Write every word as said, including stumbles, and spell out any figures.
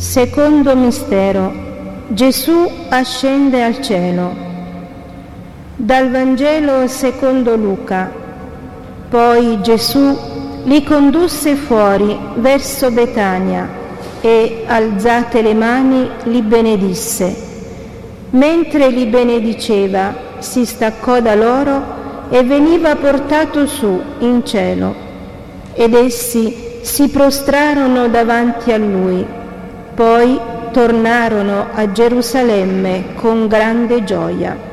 Secondo mistero. Gesù ascende al cielo. Dal Vangelo secondo Luca. Poi Gesù li condusse fuori verso Betania e, alzate le mani, li benedisse. Mentre li benediceva, si staccò da loro e veniva portato su in cielo. Ed essi si prostrarono davanti a lui. Poi tornarono a Gerusalemme con grande gioia.